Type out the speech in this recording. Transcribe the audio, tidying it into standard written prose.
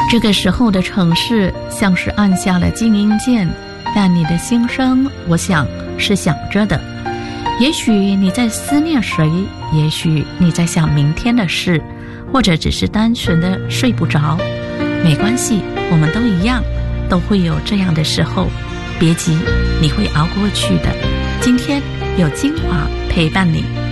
这个时候的城市像是按下了静音键，但你的心声，我想是响着的。也许你在思念谁，也许你在想明天的事，或者只是单纯的睡不着。没关系，我们都一样，都会有这样的时候。别急，你会熬过去的。今天有精华陪伴你。